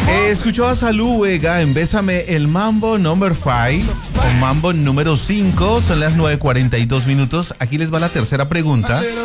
Escuchó a Salú Vega en Bésame el Mambo number 5 o Mambo número 5. Son las 9:42 minutos. Aquí les va la tercera pregunta.